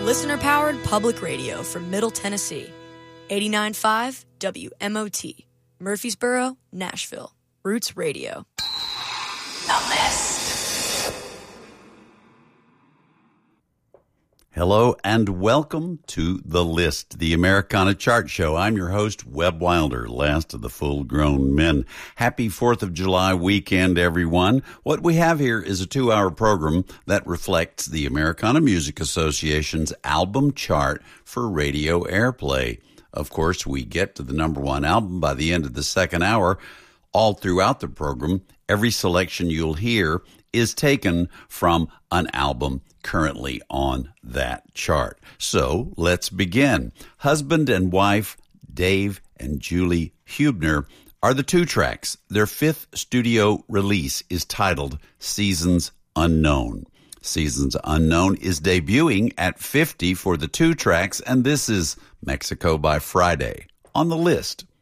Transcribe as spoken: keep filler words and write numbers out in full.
Listener-powered public radio from Middle Tennessee. eighty-nine point five W M O T. Murfreesboro, Nashville. Roots Radio. The List. Hello and welcome to The List, the Americana Chart Show. I'm your host, Webb Wilder, last of the full-grown men. Happy fourth of July weekend, everyone. What we have here is a two-hour program that reflects the Americana Music Association's album chart for radio airplay. Of course, we get to the number one album by the end of the second hour. All throughout the program, every selection you'll hear is taken from an album currently on that chart. So let's begin. Husband and wife, Dave and Julie Huebner, are the two tracks. Their fifth studio release is titled Seasons Unknown. Seasons Unknown is debuting at fifty for the two tracks, and this is Mexico by Friday on The List.